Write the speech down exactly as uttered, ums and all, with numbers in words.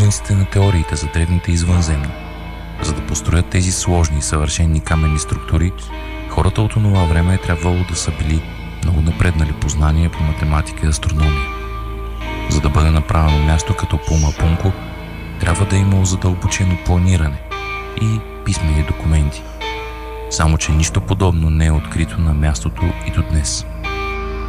привържениците на теориите за древните извънземни. За да построят тези сложни и съвършени каменни структури, хората от онова време е трябвало да са били много напреднали познания по математика и астрономия. За да бъде направено място като Пума Пунко, трябва да е имало задълбочено планиране и писмени документи. Само че нищо подобно не е открито на мястото и до днес.